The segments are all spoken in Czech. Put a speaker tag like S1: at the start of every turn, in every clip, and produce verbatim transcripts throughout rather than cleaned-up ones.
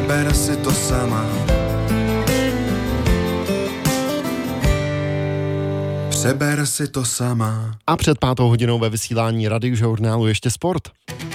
S1: Přeber si to sama. Přeber si to sama.
S2: A před pátou hodinou ve vysílání Radiožurnálu ještě sport.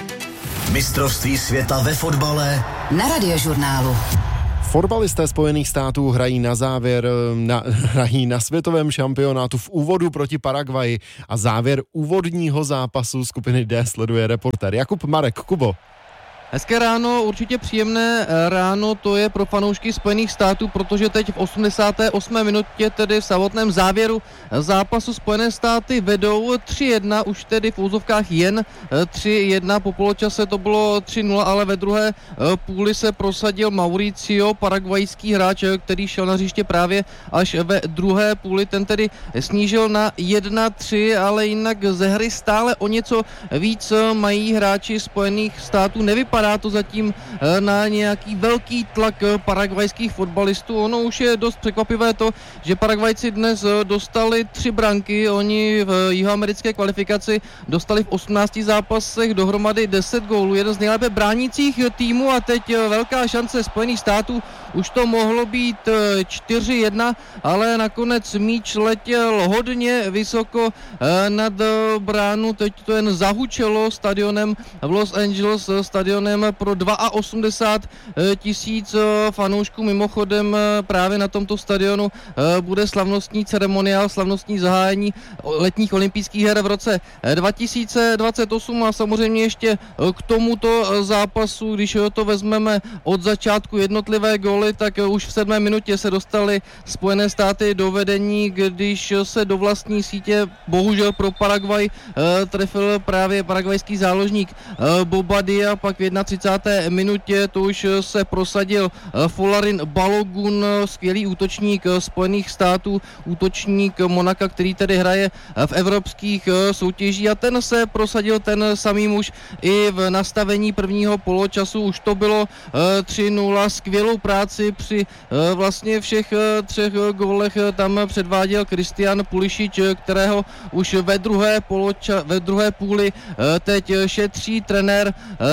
S3: Mistrovství světa ve fotbale
S4: na Radiožurnálu.
S2: Fotbalisté Spojených států hrají na závěr, na, hrají na světovém šampionátu v úvodu proti Paraguayi a závěr úvodního zápasu skupiny D sleduje reportér Jakub Marek. Kubo.
S5: Hezké ráno, určitě příjemné ráno to je pro fanoušky Spojených států, protože teď v osmdesáté osmé minutě, tedy v samotném závěru zápasu Spojené státy vedou tři jedna, už tedy v úzovkách jen tři jedna, po poločase to bylo tři nula, ale ve druhé půli se prosadil Mauricio, paraguajský hráč, který šel na hřiště právě až ve druhé půli, ten tedy snížil na jedna tři, ale jinak ze hry stále o něco víc mají hráči Spojených států, nevypadá Vypadá to zatím na nějaký velký tlak paraguajských fotbalistů. Ono už je dost překvapivé to, že Paraguajci dnes dostali tři branky. Oni v jihoamerické kvalifikaci dostali v osmnácti zápasech dohromady deset gólů. Jeden z nejlépe bránících týmů a teď velká šance Spojených států. Už to mohlo být čtyři jedna, ale nakonec míč letěl hodně vysoko nad bránu. Teď to jen zahučelo stadionem v Los Angeles, stadionem pro osmdesát dva tisíc fanoušků. Mimochodem právě na tomto stadionu bude slavnostní ceremoniál, slavnostní zahájení letních olympijských her v roce dva tisíce dvacet osm a samozřejmě ještě k tomuto zápasu, když to vezmeme od začátku jednotlivé góly, tak už v sedmé minutě se dostali Spojené státy do vedení, když se do vlastní sítě bohužel pro Paraguay trefil právě paraguajský záložník Bobadilla, pak v třicáté jedné minutě to už se prosadil Folarin Balogun, skvělý útočník Spojených států, útočník Monaka, který tedy hraje v evropských soutěžích a ten se prosadil, ten samý muž i v nastavení prvního poločasu, už to bylo tři nula, skvělou práci při vlastně všech třech gólech tam předváděl Christian Pulisic, kterého už ve druhé, poloča, ve druhé půli teď šetří trenér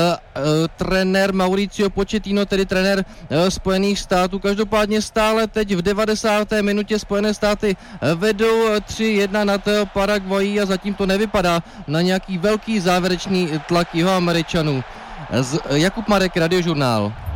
S5: trenér Mauricio Pochettino, tedy trenér Spojených států. Každopádně stále teď v devadesáté minutě Spojené státy vedou tři jedna nad Paraguayí a zatím to nevypadá na nějaký velký závěrečný tlak Jihoameričanů. Jakub Marek, Radiožurnál.